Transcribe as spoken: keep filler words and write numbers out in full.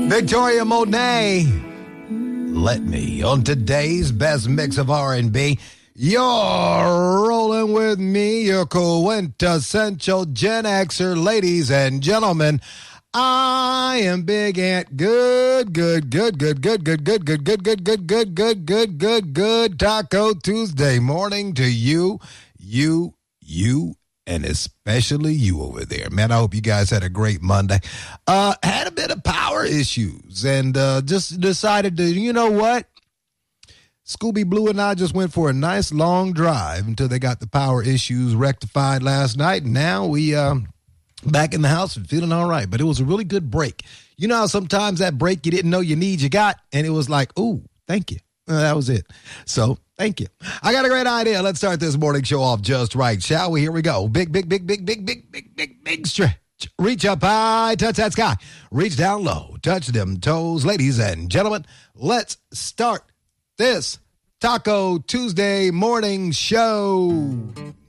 Victoria Monet, Let Me, on today's best mix of R and B. You're rolling with me, your quintessential Gen Xer, ladies and gentlemen. I am Big Ant. Good, good, good, good, good, good, good, good, good, good, good, good, good, good, good, good. Taco Tuesday morning to you, you, you, and especially you over there. Man, I hope you guys had a great Monday. Uh, had a bit of power issues and uh, just decided to, you know what? Scooby Blue and I just went for a nice long drive until they got the power issues rectified last night. And now we um back in the house and feeling all right. But it was a really good break. You know how sometimes that break you didn't know you need, you got, and it was like, ooh, thank you. Uh, that was it. So thank you. I got a great idea. Let's start this morning show off just right, shall we? Here we go. Big, big, big, big, big, big, big, big, big stretch. Reach up high, touch that sky. Reach down low, touch them toes. Ladies and gentlemen, let's start this Taco Tuesday morning show.